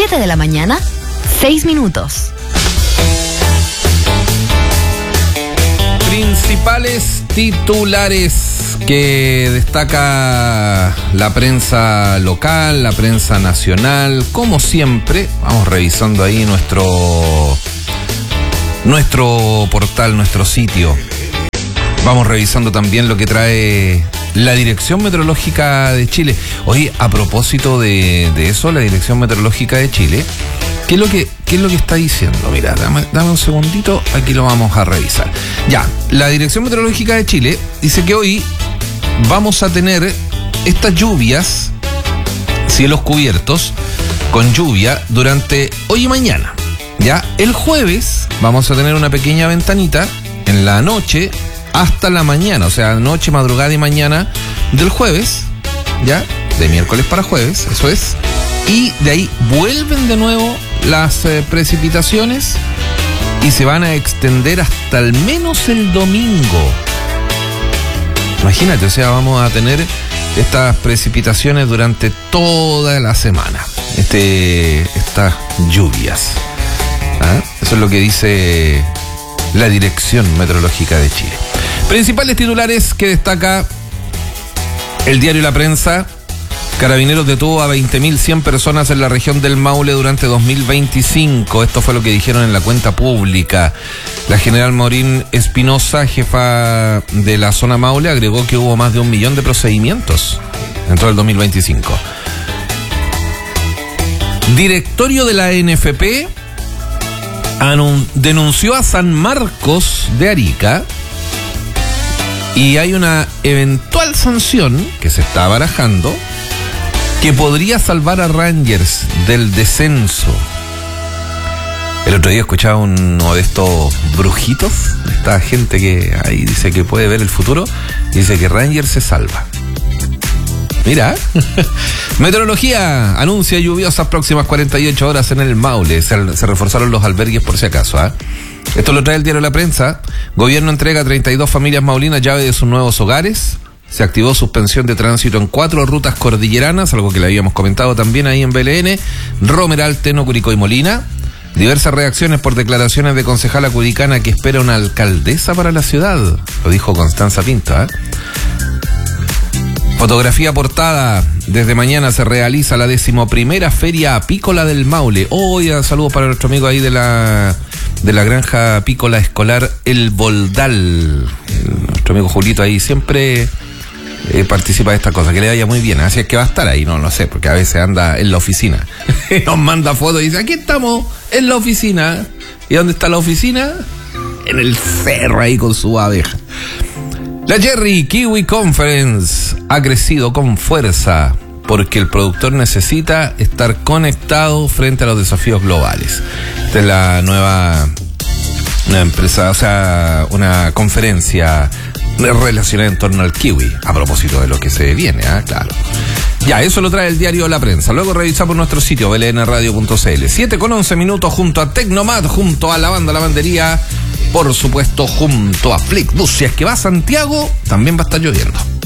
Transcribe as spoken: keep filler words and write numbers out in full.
siete de la mañana, seis minutos. Principales titulares que destaca la prensa local, la prensa nacional. Como siempre, vamos revisando ahí nuestro, nuestro portal, nuestro sitio. Vamos revisando también lo que trae la Dirección Meteorológica de Chile. Oye, a propósito de, de eso, la Dirección Meteorológica de Chile, ¿qué es lo que, qué es lo que está diciendo? Mira, dame, dame un segundito, aquí lo vamos a revisar. Ya, la Dirección Meteorológica de Chile dice que hoy vamos a tener estas lluvias, cielos cubiertos, con lluvia durante hoy y mañana. Ya, el jueves vamos a tener una pequeña ventanita en la noche hasta la mañana, o sea, noche, madrugada y mañana del jueves, ya, de miércoles para jueves, eso es, y de ahí vuelven de nuevo las eh, precipitaciones y se van a extender hasta al menos el domingo. Imagínate, o sea, vamos a tener estas precipitaciones durante toda la semana, este, estas lluvias. ¿Ah? Eso es lo que dice la Dirección Meteorológica de Chile. Principales titulares que destaca el diario La Prensa. Carabineros detuvo a veinte mil cien personas en la región del Maule durante dos mil veinticinco. Esto fue lo que dijeron en la cuenta pública. La general Morín Espinosa, jefa de la zona Maule, agregó que hubo más de un millón de procedimientos en todo el dos mil veinticinco. Directorio de la N F P anun- denunció a San Marcos de Arica y hay una eventual sanción que se está barajando que podría salvar a Rangers del descenso. El otro día escuchaba uno de estos brujitos, esta gente que ahí dice que puede ver el futuro, dice que Rangers se salva. Mira. Meteorología anuncia lluviosas próximas cuarenta y ocho horas en el Maule. Se, se reforzaron los albergues por si acaso, ¿eh? Esto lo trae el diario La Prensa. Gobierno entrega a treinta y dos familias maulinas llave de sus nuevos hogares. Se activó suspensión de tránsito en cuatro rutas cordilleranas, algo que le habíamos comentado también ahí en B L N, Romeral, Teno, Curicó y Molina. Diversas reacciones por declaraciones de concejala curicana que espera una alcaldesa para la ciudad. Lo dijo Constanza Pinto, ¿eh? Fotografía portada. Desde mañana se realiza la decimoprimera Feria Apícola del Maule. Hoy, oh, saludos para nuestro amigo ahí de la de la granja apícola escolar El Boldal. Nuestro amigo Julito ahí siempre eh, participa de esta cosa. Que le vaya muy bien. Así es que va a estar ahí, no lo sé, porque a veces anda en la oficina. Nos manda fotos y dice, aquí estamos en la oficina. ¿Y dónde está la oficina? En el cerro ahí con su abeja. La Cherry Kiwi Conference ha crecido con fuerza porque el productor necesita estar conectado frente a los desafíos globales. Esta es la nueva una empresa, o sea, una conferencia relacionada en torno al kiwi, a propósito de lo que se viene, ¿ah? Claro. Ya, eso lo trae el diario La Prensa. Luego revisamos nuestro sitio, b l n radio punto c l. siete con once minutos junto a Tecnomad, junto a la banda Lavandería, por supuesto, junto a Flickbus. Si es que va a Santiago, también va a estar lloviendo.